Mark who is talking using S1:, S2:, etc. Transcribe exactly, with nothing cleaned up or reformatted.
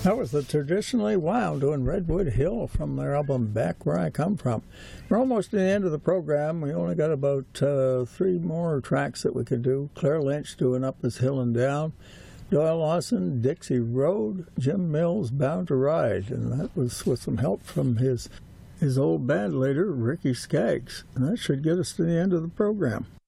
S1: That was the Traditionally Wild doing Redwood Hill from their album Back Where I Come From. We're almost at the end of the program. We only got about uh, three more tracks that we could do. Claire Lynch doing Up This Hill and Down. Doyle Lawson, Dixie Road. Jim Mills, Bound to Ride. And that was with some help from his, his old band leader, Ricky Skaggs. And that should get us to the end of the program.